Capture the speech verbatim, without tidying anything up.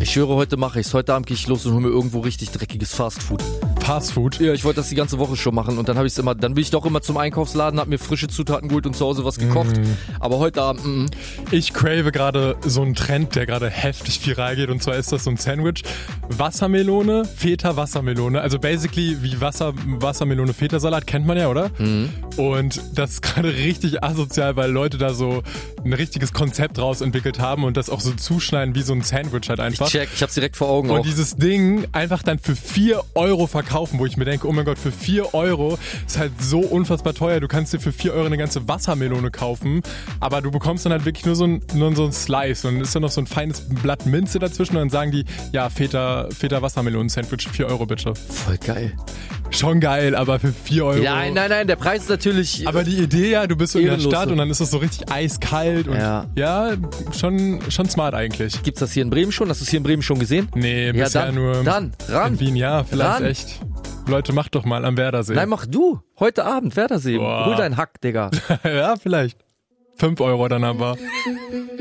Ich schwöre, heute mache ich's. Heute Abend gehe ich los und hole mir irgendwo richtig dreckiges Fastfood. Fastfood? Ja, ich wollte das die ganze Woche schon machen und dann habe ich es immer, dann bin ich doch immer zum Einkaufsladen, hab mir frische Zutaten geholt und zu Hause was gekocht. Mm. Aber heute Abend, mm. Ich crave gerade so einen Trend, der gerade heftig viral geht, und zwar ist das so ein Sandwich. Wassermelone, Feta, Wassermelone. Also basically wie Wasser, Wassermelone, Feta-Salat, kennt man ja, oder? Mm. Und das ist gerade richtig asozial, weil Leute da so ein richtiges Konzept raus entwickelt haben und das auch so zuschneiden wie so ein Sandwich halt einfach. Ich check, ich hab's direkt vor Augen und auch. Und dieses Ding einfach dann für vier Euro verkaufen, wo ich mir denke, oh mein Gott, für vier Euro ist halt so unfassbar teuer. Du kannst dir für vier Euro eine ganze Wassermelone kaufen, aber du bekommst dann halt wirklich nur so ein, nur so ein Slice und dann ist da noch so ein feines Blatt Minze dazwischen und dann sagen die, ja, Feta, Feta Wassermelonen-Sandwich, vier Euro bitte. Voll geil. Schon geil, aber für vier Euro. Nein, nein, nein, der Preis ist natürlich... Aber die Idee, ja, du bist so in der Stadt so. Und dann ist das so richtig eiskalt und ja, ja schon, schon smart eigentlich. Gibt's das hier in Bremen schon? Hast du es hier in Bremen schon gesehen? Nee, ja, bisher dann, nur dann, ran. in Wien, ja, vielleicht ran. echt. Leute, mach doch mal am Werdersee. Nein, mach du. Heute Abend, Werdersee. Boah. Hol deinen Hack, Digga. Ja, vielleicht. Fünf Euro dann aber.